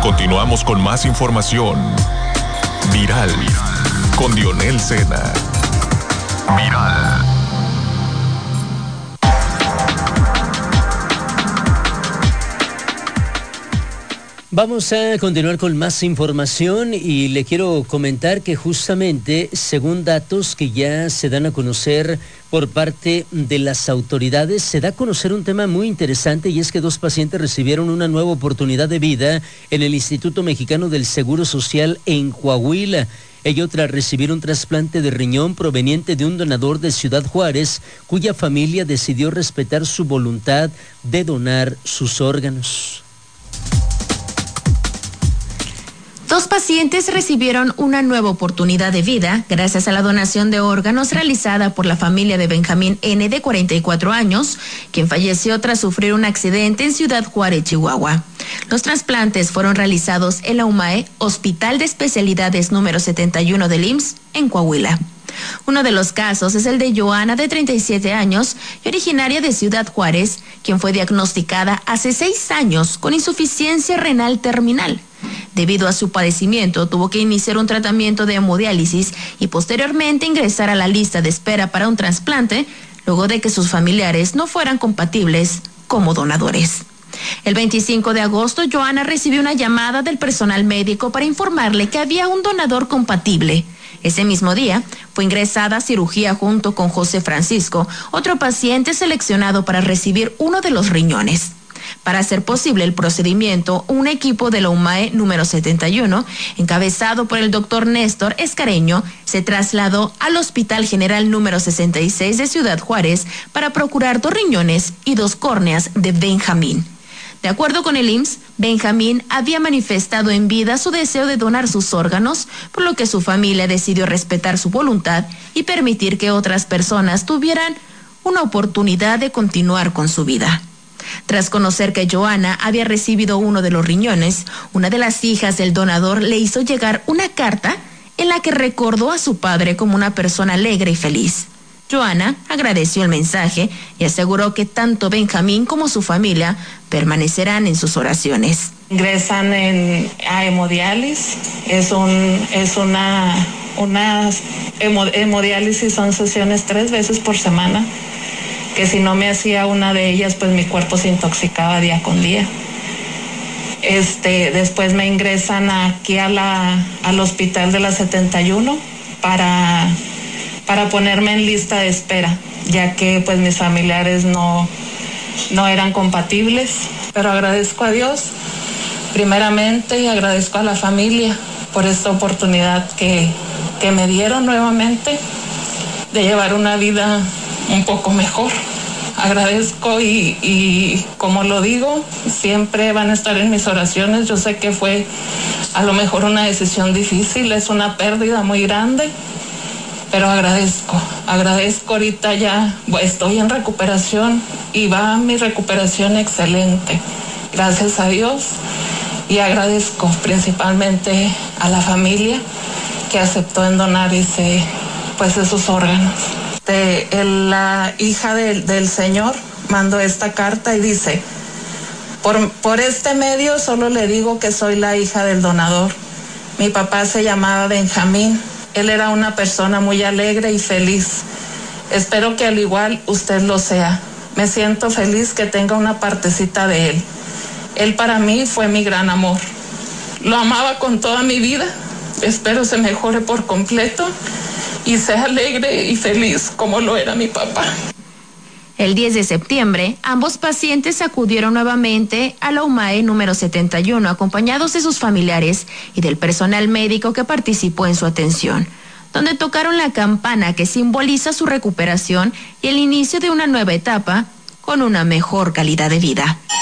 Continuamos con más información. Viral. Con Dionel Sena. Viral. Vamos a continuar con más información y le quiero comentar que justamente, según datos que ya se dan a conocer por parte de las autoridades, se da a conocer un tema muy interesante, y es que 2 pacientes recibieron una nueva oportunidad de vida en el Instituto Mexicano del Seguro Social en Coahuila. Ello tras recibir un trasplante de riñón proveniente de un donador de Ciudad Juárez, cuya familia decidió respetar su voluntad de donar sus órganos. 2 pacientes recibieron una nueva oportunidad de vida gracias a la donación de órganos realizada por la familia de Benjamín N., de 44 años, quien falleció tras sufrir un accidente en Ciudad Juárez, Chihuahua. Los trasplantes fueron realizados en la UMAE, Hospital de Especialidades número 71 del IMSS, en Coahuila. Uno de los casos es el de Joana, de 37 años y originaria de Ciudad Juárez, quien fue diagnosticada hace 6 años con insuficiencia renal terminal. Debido a su padecimiento, tuvo que iniciar un tratamiento de hemodiálisis y posteriormente ingresar a la lista de espera para un trasplante, luego de que sus familiares no fueran compatibles como donadores. El 25 de agosto, Joana recibió una llamada del personal médico para informarle que había un donador compatible. Ese mismo día, fue ingresada a cirugía junto con José Francisco, otro paciente seleccionado para recibir uno de los riñones. Para hacer posible el procedimiento, un equipo de la UMAE número 71, encabezado por el doctor Néstor Escareño, se trasladó al Hospital General número 66 de Ciudad Juárez para procurar 2 riñones y 2 córneas de Benjamín. De acuerdo con el IMSS, Benjamín había manifestado en vida su deseo de donar sus órganos, por lo que su familia decidió respetar su voluntad y permitir que otras personas tuvieran una oportunidad de continuar con su vida. Tras conocer que Joana había recibido uno de los riñones, una de las hijas del donador le hizo llegar una carta en la que recordó a su padre como una persona alegre y feliz. Joana agradeció el mensaje y aseguró que tanto Benjamín como su familia permanecerán en sus oraciones. Ingresan a hemodiálisis, hemodiálisis son sesiones 3 veces por semana, que si no me hacía una de ellas, pues mi cuerpo se intoxicaba día con día. Después me ingresan aquí al hospital de la 71 para ponerme en lista de espera, ya que pues mis familiares no eran compatibles. Pero agradezco a Dios, primeramente, y agradezco a la familia por esta oportunidad que me dieron nuevamente de llevar una vida un poco mejor. Agradezco y como lo digo, siempre van a estar en mis oraciones. Yo sé que fue a lo mejor una decisión difícil, es una pérdida muy grande, pero agradezco ahorita ya estoy en recuperación y va mi recuperación excelente, gracias a Dios, y agradezco principalmente a la familia que aceptó en donar esos órganos. La hija del señor mandó esta carta y dice: por este medio solo le digo que soy la hija del donador. Mi papá se llamaba Benjamín. Él era una persona muy alegre y feliz. Espero que al igual usted lo sea. Me siento feliz que tenga una partecita de él. Él para mí fue mi gran amor. Lo amaba con toda mi vida. Espero se mejore por completo y sea alegre y feliz como lo era mi papá. El 10 de septiembre, ambos pacientes acudieron nuevamente a la UMAE número 71, acompañados de sus familiares y del personal médico que participó en su atención, donde tocaron la campana que simboliza su recuperación y el inicio de una nueva etapa con una mejor calidad de vida.